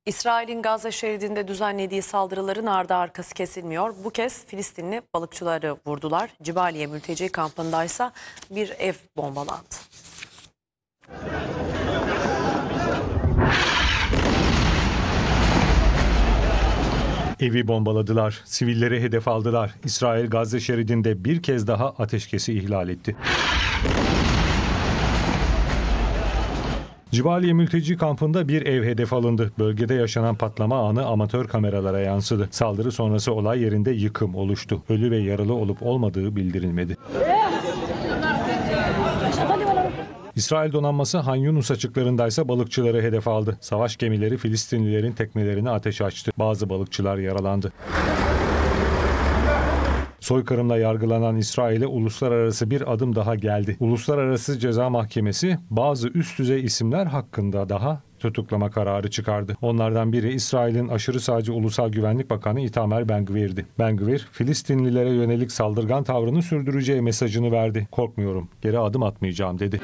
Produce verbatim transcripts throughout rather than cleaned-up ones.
İsrail'in Gazze şeridinde düzenlediği saldırıların ardı arkası kesilmiyor. Bu kez Filistinli balıkçıları vurdular. Cibaliye mülteci kampındaysa bir ev bombalandı. Evi bombaladılar, sivilleri hedef aldılar. İsrail Gazze şeridinde bir kez daha ateşkesi ihlal etti. Cibaliye mülteci kampında bir ev hedef alındı. Bölgede yaşanan patlama anı amatör kameralara yansıdı. Saldırı sonrası olay yerinde yıkım oluştu. Ölü ve yaralı olup olmadığı bildirilmedi. İsrail donanması Han Yunus açıklarındaysa balıkçıları hedef aldı. Savaş gemileri Filistinlilerin teknelerine ateş açtı. Bazı balıkçılar yaralandı. Soykırımla yargılanan İsrail'e uluslararası bir adım daha geldi. Uluslararası Ceza Mahkemesi bazı üst düzey isimler hakkında daha tutuklama kararı çıkardı. Onlardan biri İsrail'in aşırı sağcı Ulusal Güvenlik Bakanı Itamar Ben-Gvir'di. Ben-Gvir, Filistinlilere yönelik saldırgan tavrını sürdüreceği mesajını verdi. "Korkmuyorum, geri adım atmayacağım," dedi.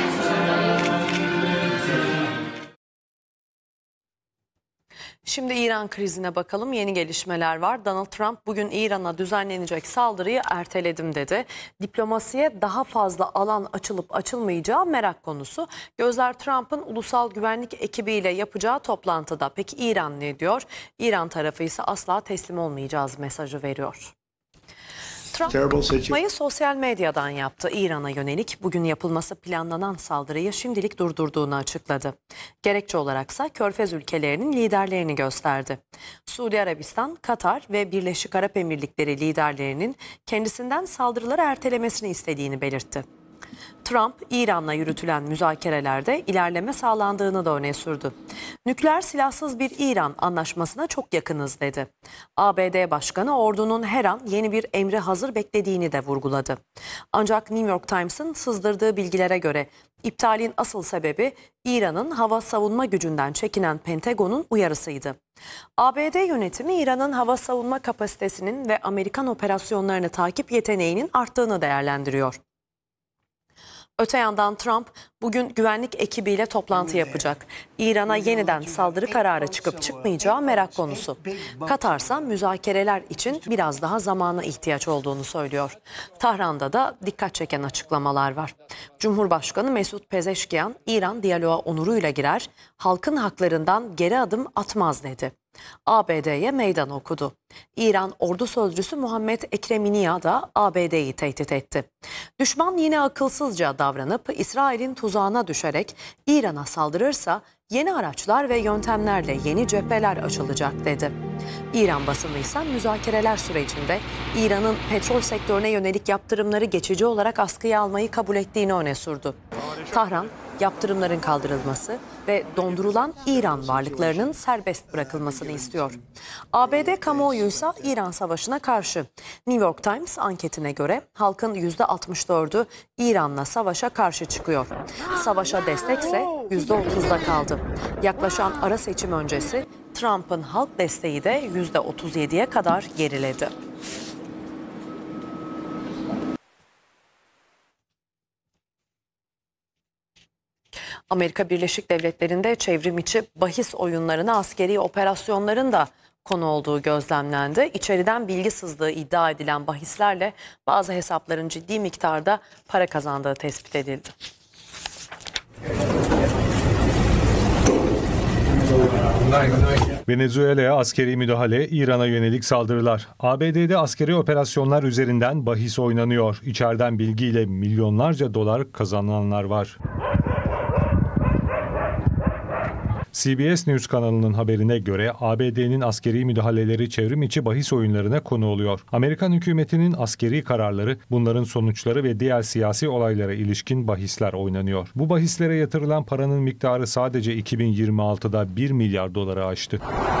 Şimdi İran krizine bakalım. Yeni gelişmeler var. Donald Trump bugün İran'a düzenlenecek saldırıyı erteledim dedi. Diplomasiye daha fazla alan açılıp açılmayacağı merak konusu. Gözler Trump'ın ulusal güvenlik ekibiyle yapacağı toplantıda. Peki İran ne diyor? İran tarafı ise asla teslim olmayacağız mesajı veriyor. Trump açıklamayı sosyal medyadan yaptı. İran'a yönelik bugün yapılması planlanan saldırıyı şimdilik durdurduğunu açıkladı. Gerekçe olaraksa Körfez ülkelerinin liderlerini gösterdi. Suudi Arabistan, Katar ve Birleşik Arap Emirlikleri liderlerinin kendisinden saldırıları ertelemesini istediğini belirtti. Trump, İran'la yürütülen müzakerelerde ilerleme sağlandığını da öne sürdü. Nükleer silahsız bir İran anlaşmasına çok yakınız dedi. A B D Başkanı ordunun her an yeni bir emri hazır beklediğini de vurguladı. Ancak New York Times'ın sızdırdığı bilgilere göre iptalin asıl sebebi İran'ın hava savunma gücünden çekinen Pentagon'un uyarısıydı. A B D yönetimi İran'ın hava savunma kapasitesinin ve Amerikan operasyonlarını takip yeteneğinin arttığını değerlendiriyor. Öte yandan Trump bugün güvenlik ekibiyle toplantı yapacak. İran'a yeniden saldırı kararı çıkıp çıkmayacağı merak konusu. Katar'sa müzakereler için biraz daha zamana ihtiyaç olduğunu söylüyor. Tahran'da da dikkat çeken açıklamalar var. Cumhurbaşkanı Mesut Pezeşkiyan, İran diyaloğa onuruyla girer, halkın haklarından geri adım atmaz dedi. A B D'ye meydan okudu. İran ordu sözcüsü Muhammed Ekreminiya da A B D'yi tehdit etti. Düşman yine akılsızca davranıp İsrail'in tuzağına düşerek İran'a saldırırsa yeni araçlar ve yöntemlerle yeni cepheler açılacak dedi. İran basını ise müzakereler sürecinde İran'ın petrol sektörüne yönelik yaptırımları geçici olarak askıya almayı kabul ettiğini öne sürdü. Tahran, yaptırımların kaldırılması ve dondurulan İran varlıklarının serbest bırakılmasını istiyor. A B D kamuoyu ise İran savaşına karşı. New York Times anketine göre halkın yüzde altmış dördü İran'la savaşa karşı çıkıyor. Savaşa destekse yüzde otuzda kaldı. Yaklaşan ara seçim öncesi Trump'ın halk desteği de yüzde otuz yediye kadar geriledi. Amerika Birleşik Devletleri'nde çevrim içi bahis oyunlarına askeri operasyonların da konu olduğu gözlemlendi. İçeriden bilgi sızdığı iddia edilen bahislerle bazı hesapların ciddi miktarda para kazandığı tespit edildi. Venezuela'ya askeri müdahale, İran'a yönelik saldırılar. A B D'de askeri operasyonlar üzerinden bahis oynanıyor. İçeriden bilgiyle milyonlarca dolar kazananlar var. C B S News kanalının haberine göre A B D'nin askeri müdahaleleri çevrim içi bahis oyunlarına konu oluyor. Amerikan hükümetinin askeri kararları, bunların sonuçları ve diğer siyasi olaylara ilişkin bahisler oynanıyor. Bu bahislere yatırılan paranın miktarı sadece iki bin yirmi altıda bir milyar doları aştı.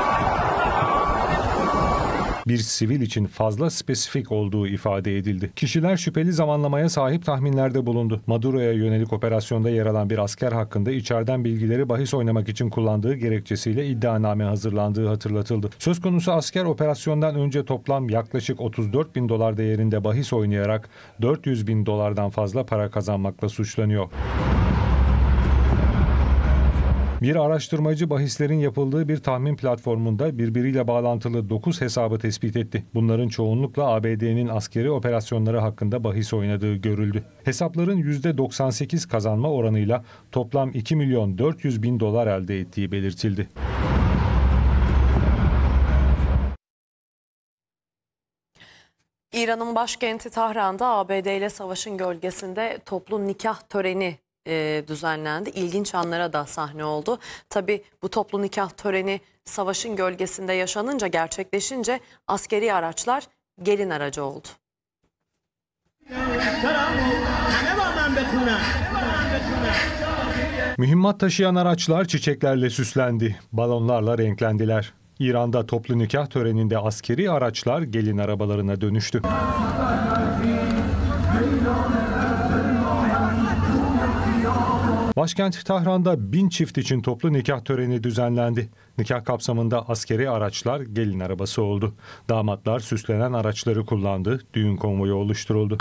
Bir sivil için fazla spesifik olduğu ifade edildi. Kişiler şüpheli zamanlamaya sahip tahminlerde bulundu. Maduro'ya yönelik operasyonda yer alan bir asker hakkında içeriden bilgileri bahis oynamak için kullandığı gerekçesiyle iddianame hazırlandığı hatırlatıldı. Söz konusu asker operasyondan önce toplam yaklaşık otuz dört bin dolar değerinde bahis oynayarak dört yüz bin dolardan fazla para kazanmakla suçlanıyor. Bir araştırmacı bahislerin yapıldığı bir tahmin platformunda birbiriyle bağlantılı dokuz hesabı tespit etti. Bunların çoğunlukla A B D'nin askeri operasyonları hakkında bahis oynadığı görüldü. Hesapların yüzde doksan sekiz kazanma oranıyla toplam iki milyon dört yüz bin dolar elde ettiği belirtildi. İran'ın başkenti Tahran'da A B D ile savaşın gölgesinde toplu nikah töreni e, düzenlendi. İlginç anlara da sahne oldu. Tabii bu toplu nikah töreni savaşın gölgesinde yaşanınca, gerçekleşince askeri araçlar gelin aracı oldu. Mühimmat taşıyan araçlar çiçeklerle süslendi, balonlarla renklendiler. İran'da toplu nikah töreninde askeri araçlar gelin arabalarına dönüştü. Başkent Tahran'da bin çift için toplu nikah töreni düzenlendi. Nikah kapsamında askeri araçlar gelin arabası oldu. Damatlar süslenen araçları kullandı, düğün konvoyu oluşturuldu.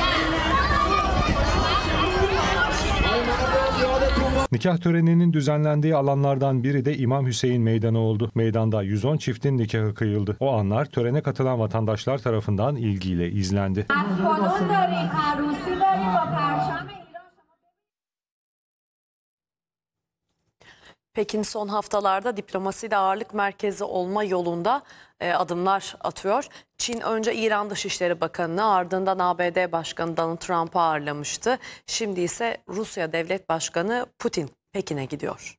Nikah töreninin düzenlendiği alanlardan biri de İmam Hüseyin Meydanı oldu. Meydanda yüz on çiftin nikahı kıyıldı. O anlar törene katılan vatandaşlar tarafından ilgiyle izlendi. Pekin son haftalarda diplomaside ağırlık merkezi olma yolunda e, adımlar atıyor. Çin önce İran Dışişleri Bakanı'nı, ardından A B D Başkanı Donald Trump'ı ağırlamıştı. Şimdi ise Rusya Devlet Başkanı Putin Pekin'e gidiyor.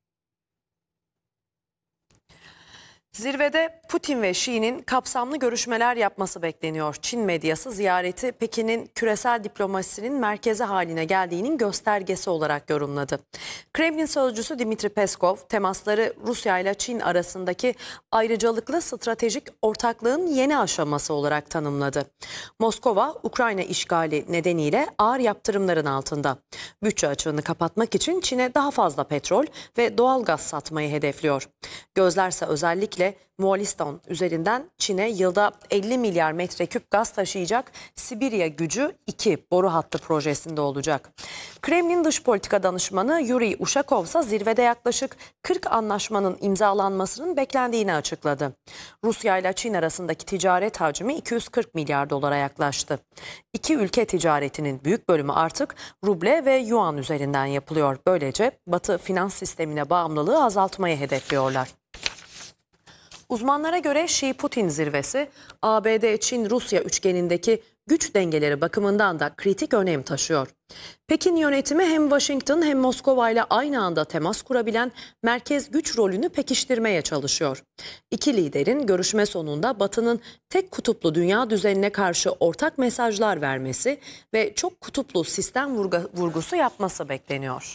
Zirvede Putin ve Xi'nin kapsamlı görüşmeler yapması bekleniyor. Çin medyası ziyareti Pekin'in küresel diplomasinin merkezi haline geldiğinin göstergesi olarak yorumladı. Kremlin sözcüsü Dmitri Peskov, temasları Rusya ile Çin arasındaki ayrıcalıklı stratejik ortaklığın yeni aşaması olarak tanımladı. Moskova, Ukrayna işgali nedeniyle ağır yaptırımların altında. Bütçe açığını kapatmak için Çin'e daha fazla petrol ve doğal gaz satmayı hedefliyor. Gözlerse özellikle Moğolistan üzerinden Çin'e yılda elli milyar metreküp gaz taşıyacak Sibirya Gücü iki boru hattı projesinde olacak. Kremlin dış politika danışmanı Yuri Ushakov ise zirvede yaklaşık kırk anlaşmanın imzalanmasının beklendiğini açıkladı. Rusya ile Çin arasındaki ticaret hacmi iki yüz kırk milyar dolara yaklaştı. İki ülke ticaretinin büyük bölümü artık ruble ve yuan üzerinden yapılıyor. Böylece Batı finans sistemine bağımlılığı azaltmayı hedefliyorlar. Uzmanlara göre Şii-Putin zirvesi A B D-Çin-Rusya üçgenindeki güç dengeleri bakımından da kritik önem taşıyor. Pekin yönetimi hem Washington hem Moskova ile aynı anda temas kurabilen merkez güç rolünü pekiştirmeye çalışıyor. İki liderin görüşme sonunda Batı'nın tek kutuplu dünya düzenine karşı ortak mesajlar vermesi ve çok kutuplu sistem vurgusu yapması bekleniyor.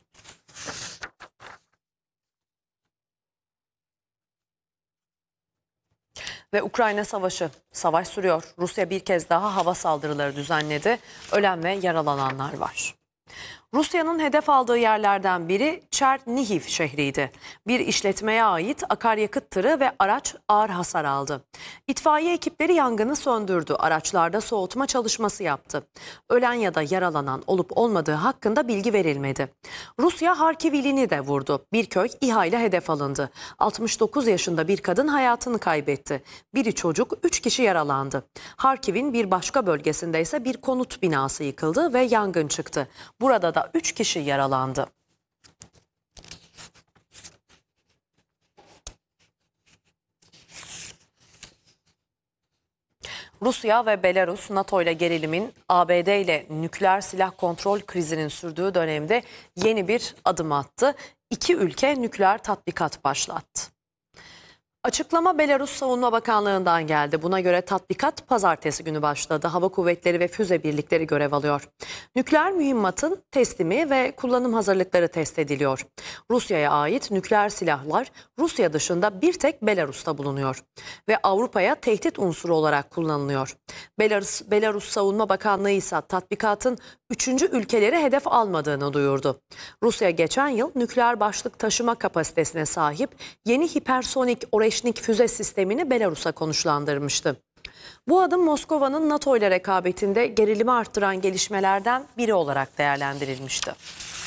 Ve Ukrayna savaşı, savaş sürüyor. Rusya bir kez daha hava saldırıları düzenledi. Ölen ve yaralananlar var. Rusya'nın hedef aldığı yerlerden biri Çernihiv şehriydi. Bir işletmeye ait akaryakıt tırı ve araç ağır hasar aldı. İtfaiye ekipleri yangını söndürdü. Araçlarda soğutma çalışması yaptı. Ölen ya da yaralanan olup olmadığı hakkında bilgi verilmedi. Rusya Harkiv ilini de vurdu. Bir köy İHA ile hedef alındı. altmış dokuz yaşında bir kadın hayatını kaybetti. Biri çocuk, üç kişi yaralandı. Harkiv'in bir başka bölgesinde ise bir konut binası yıkıldı ve yangın çıktı. Burada da üç kişi yaralandı. Rusya ve Belarus, NATO ile gerilimin, A B D ile nükleer silah kontrol krizinin sürdüğü dönemde yeni bir adım attı. İki ülke nükleer tatbikat başlattı. Açıklama Belarus Savunma Bakanlığı'ndan geldi. Buna göre tatbikat pazartesi günü başladı. Hava kuvvetleri ve füze birlikleri görev alıyor. Nükleer mühimmatın teslimi ve kullanım hazırlıkları test ediliyor. Rusya'ya ait nükleer silahlar Rusya dışında bir tek Belarus'ta bulunuyor. Ve Avrupa'ya tehdit unsuru olarak kullanılıyor. Belarus, Belarus Savunma Bakanlığı ise tatbikatın üçüncü ülkeleri hedef almadığını duyurdu. Rusya geçen yıl nükleer başlık taşıma kapasitesine sahip yeni hipersonik Oreşnik füze sistemini Belarus'a konuşlandırmıştı. Bu adım Moskova'nın NATO ile rekabetinde gerilimi arttıran gelişmelerden biri olarak değerlendirilmişti.